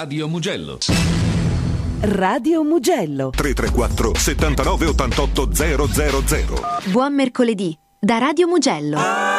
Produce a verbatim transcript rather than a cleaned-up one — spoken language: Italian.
Radio Mugello. Radio Mugello. tre tre quattro settantanove ottantotto zero zero zero. Buon mercoledì da Radio Mugello.